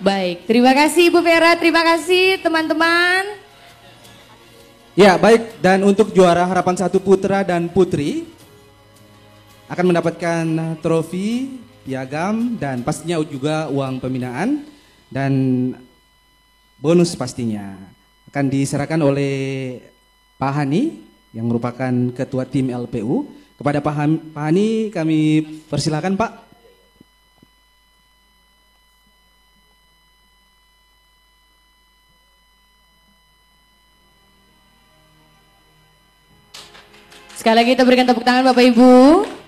Baik, terima kasih Ibu Vera, terima kasih teman-teman. Ya baik, dan untuk juara harapan 1 putra dan putri akan mendapatkan trofi, piagam, dan pastinya juga uang pembinaan dan bonus pastinya. Akan diserahkan oleh Pak Hani yang merupakan ketua tim LPU. Kepada Pak Hani kami persilakan Pak. Sekali lagi kita berikan tepuk tangan Bapak Ibu.